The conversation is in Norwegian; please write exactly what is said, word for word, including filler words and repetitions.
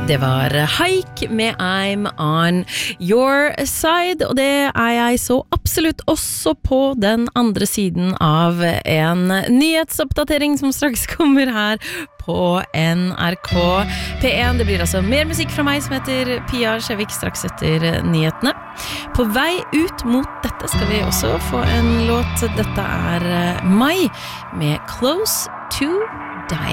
Det var Haik med I'm on your side, og det er jeg så absolutt også på den andre siden av en nyhetsoppdatering som straks kommer her på N R K P en. Det blir altså mer musikk fra meg som heter Pia Skjevik straks etter nyhetene. På vei ut mot dette skal vi også få en låt. Dette er Mai med Close to